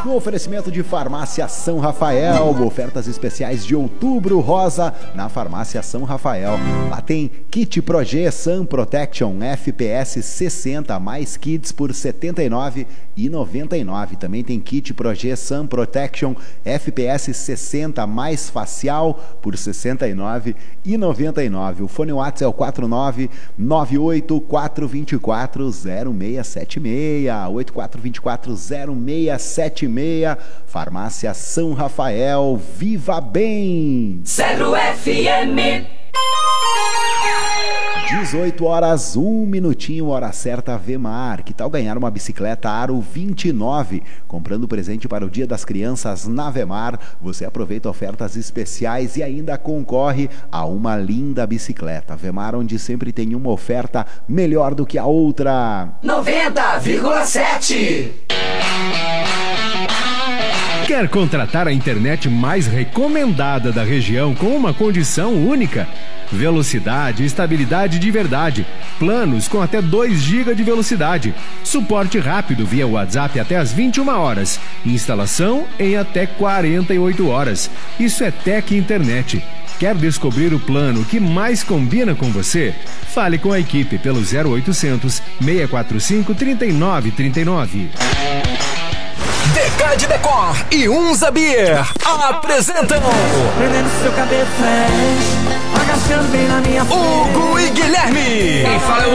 No oferecimento de Farmácia São Rafael, ofertas especiais de outubro rosa na Farmácia São Rafael. Lá tem kit Progê Sun Protection FPS 60 mais Kids por R$ 79,99. Também tem kit Progê Sun Protection FPS 60 mais facial por R$ 69,99. O fone WhatsApp é o 49984240676, 84240676. Farmácia São Rafael, viva bem! 0 FM 18 horas, 1 minutinho, hora certa, Vemar. Que tal ganhar uma bicicleta Aro 29? Comprando presente para o Dia das Crianças na Vemar, você aproveita ofertas especiais e ainda concorre a uma linda bicicleta. Vemar, onde sempre tem uma oferta melhor do que a outra. 90,7. Quer contratar a internet mais recomendada da região com uma condição única? Velocidade e estabilidade de verdade. Planos com até 2 GB de velocidade. Suporte rápido via WhatsApp até às 21 horas. Instalação em até 48 horas. Isso é Tec Internet. Quer descobrir o plano que mais combina com você? Fale com a equipe pelo 0800 645 3939. DK de Decor e Unza Beer apresentam Prendendo seu cabelo, agachando bem na minha frente. Hugo e Guilherme. Quem fala